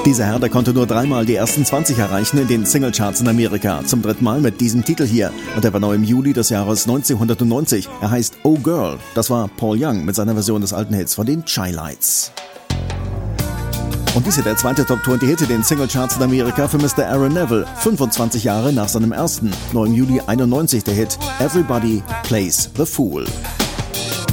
Dieser Herr, der konnte nur 3-mal die ersten 20 erreichen in den Singlecharts in Amerika. Zum 3. Mal mit diesem Titel hier. Und er war neu im Juli des Jahres 1990. Er heißt Oh Girl. Das war Paul Young mit seiner Version des alten Hits von den Chi-Lites. Und dies ist der zweite Top 20 Hit in den Singlecharts in Amerika für Mr. Aaron Neville. 25 Jahre nach seinem ersten. Neu im Juli 91 der Hit Everybody Plays the Fool.